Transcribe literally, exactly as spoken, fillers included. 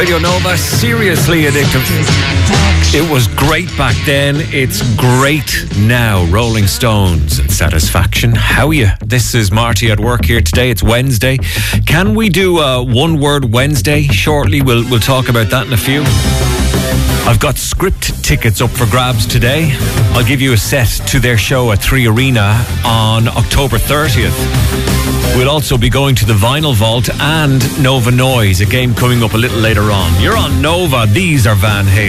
Radio Nova, seriously addictive. It was great back then. It's great now. Rolling Stones and Satisfaction. How are you? This is Marty at work here today. It's Wednesday. Can we do a one-word Wednesday shortly? We'll we'll talk about that in a few. I've got Script tickets up for grabs today. I'll give you a set to their show at Three Arena on October thirtieth. We'll also be going to the Vinyl Vault and Nova Noise, a game coming up a little later on. You're on Nova. These are Van Halen.